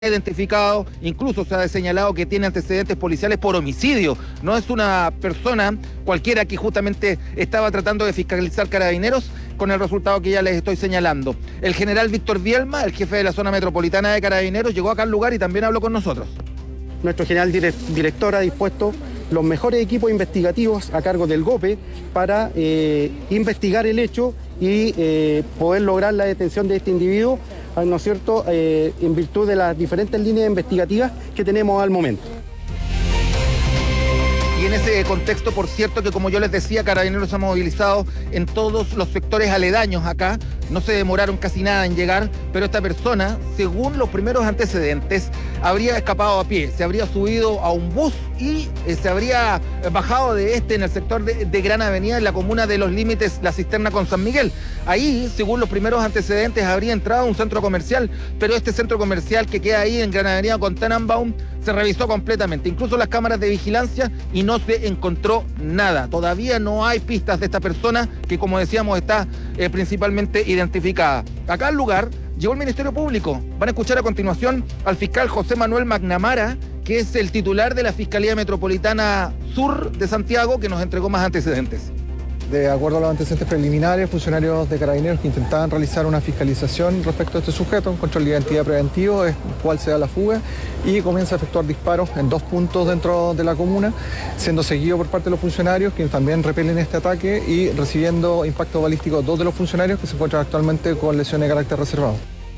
identificado, incluso se ha señalado que tiene antecedentes policiales por homicidio. No es una persona cualquiera que justamente estaba tratando de fiscalizar Carabineros con el resultado que ya les estoy señalando. El general Víctor Bielma, el jefe de la zona metropolitana de Carabineros, llegó acá al lugar y también habló con nosotros. Nuestro general director ha dispuesto los mejores equipos investigativos a cargo del GOPE para investigar el hecho y poder lograr la detención de este individuo, ¿no es cierto?, en virtud de las diferentes líneas investigativas que tenemos al momento. Y en ese contexto, por cierto, que como yo les decía, Carabineros se ha movilizado en todos los sectores aledaños acá. No se demoraron casi nada en llegar, pero esta persona, según los primeros antecedentes, habría escapado a pie, se habría subido a un bus y se habría bajado de en el sector de Gran Avenida, en la comuna de Los Límites, La Cisterna con San Miguel. Ahí, según los primeros antecedentes, habría entrado a un centro comercial, pero este centro comercial que queda ahí en Gran Avenida con Tannenbaum se revisó completamente, incluso las cámaras de vigilancia, y no se encontró nada. Todavía no hay pistas de esta persona que, como decíamos, está principalmente identificada. Acá al lugar llegó el Ministerio Público. Van a escuchar a continuación al fiscal José Manuel McNamara, que es el titular de la Fiscalía Metropolitana Sur de Santiago, que nos entregó más antecedentes. De acuerdo a los antecedentes preliminares, funcionarios de Carabineros que intentaban realizar una fiscalización respecto a este sujeto, un control de identidad preventivo, es cuál se da la fuga, y comienza a efectuar disparos en 2 puntos dentro de la comuna, siendo seguido por parte de los funcionarios, quienes también repelen este ataque, y recibiendo impacto balístico 2 de los funcionarios que se encuentran actualmente con lesiones de carácter reservado.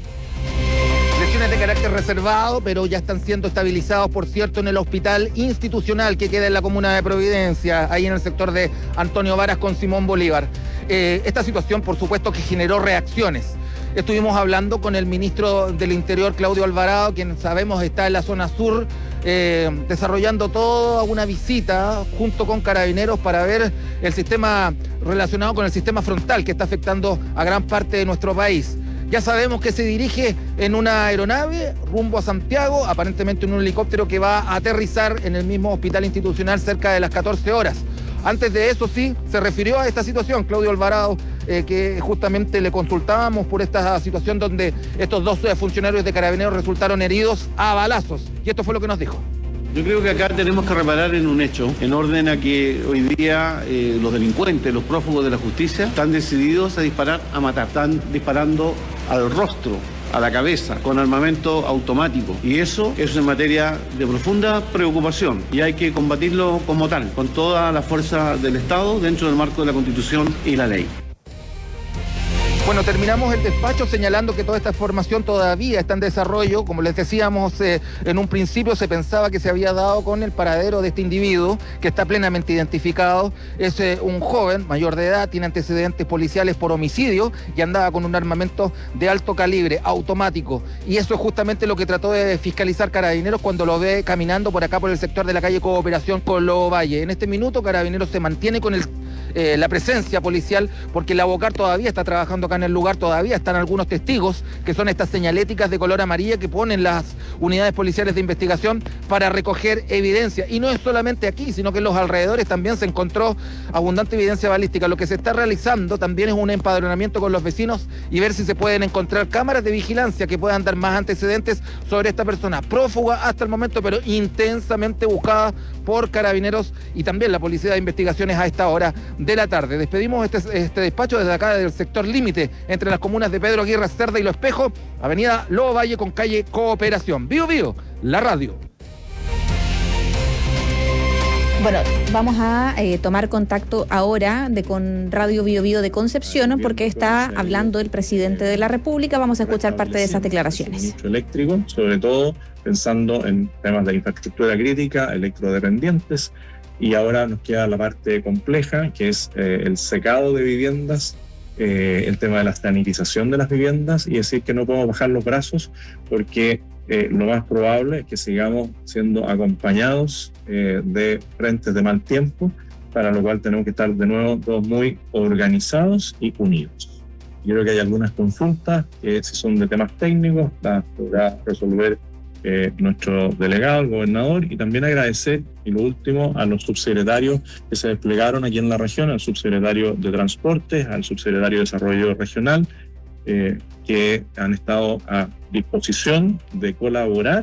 De carácter reservado, pero ya están siendo estabilizados, por cierto, en el hospital institucional que queda en la comuna de Providencia, ahí en el sector de Antonio Varas con Simón Bolívar. Esta situación, por supuesto, que generó reacciones. Estuvimos hablando con el ministro del Interior, Claudio Alvarado, quien sabemos está en la zona sur, desarrollando toda una visita junto con Carabineros para ver el sistema relacionado con el sistema frontal que está afectando a gran parte de nuestro país. Ya sabemos que se dirige en una aeronave rumbo a Santiago, aparentemente en un helicóptero que va a aterrizar en el mismo hospital institucional cerca de las 14 horas. Antes de eso, sí, se refirió a esta situación, Claudio Alvarado, que justamente le consultábamos por esta situación donde estos 2 funcionarios de Carabineros resultaron heridos a balazos. Y esto fue lo que nos dijo. Yo creo que acá tenemos que reparar en un hecho, en orden a que hoy día los delincuentes, los prófugos de la justicia, están decididos a disparar, a matar. Están disparando al rostro, a la cabeza, con armamento automático. Y eso es una materia de profunda preocupación y hay que combatirlo como tal, con toda la fuerza del Estado dentro del marco de la Constitución y la ley. Bueno, terminamos el despacho señalando que toda esta información todavía está en desarrollo. Como les decíamos, en un principio se pensaba que se había dado con el paradero de este individuo, que está plenamente identificado. Es un joven mayor de edad, tiene antecedentes policiales por homicidio y andaba con un armamento de alto calibre, automático. Y eso es justamente lo que trató de fiscalizar Carabineros cuando lo ve caminando por acá por el sector de la calle Cooperación con Lobo Valle. En este minuto Carabineros se mantiene con la presencia policial porque la Bocar todavía está trabajando acá en el lugar, todavía están algunos testigos que son estas señaléticas de color amarilla que ponen las unidades policiales de investigación para recoger evidencia. Y no es solamente aquí, sino que en los alrededores también se encontró abundante evidencia balística. Lo que se está realizando también es un empadronamiento con los vecinos y ver si se pueden encontrar cámaras de vigilancia que puedan dar más antecedentes sobre esta persona prófuga hasta el momento, pero intensamente buscada por Carabineros y también la Policía de Investigaciones a esta hora de la tarde. Despedimos este despacho desde acá del sector límite entre las comunas de Pedro Aguirre Cerda y Lo Espejo, avenida Lobo Valle con calle Cooperación. Bío Bío, la radio. Bueno, vamos a tomar contacto ahora con Radio Bío Bío de Concepción, porque está hablando el presidente de la República. Vamos a escuchar parte de esas declaraciones. Suministro eléctrico, sobre todo pensando en temas de infraestructura crítica, electrodependientes, y ahora nos queda la parte compleja, que es el secado de viviendas, el tema de la sanitización de las viviendas, y decir que no podemos bajar los brazos porque lo más probable es que sigamos siendo acompañados de frentes de mal tiempo, para lo cual tenemos que estar de nuevo todos muy organizados y unidos. Yo creo que hay algunas consultas que, si son de temas técnicos, las podrá resolver nuestro delegado, el gobernador, y también agradecer, y lo último, a los subsecretarios que se desplegaron aquí en la región, al subsecretario de Transportes, al subsecretario de Desarrollo Regional, que han estado a disposición de colaborar